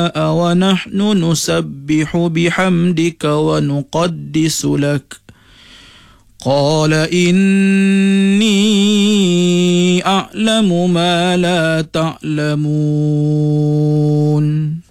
السماء ونحن نسبح بحمدك ونقدس لك قال إني أعلم ما لا تعلمون